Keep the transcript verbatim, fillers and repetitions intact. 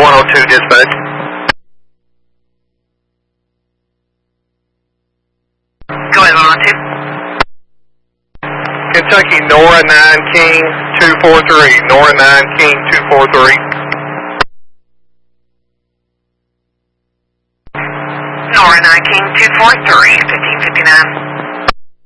one oh two, dispatch. Go ahead, one oh two. Kentucky, Nora nine King two four three. Nora nine King two four three. Nora nine King two four three, fifteen fifty-nine.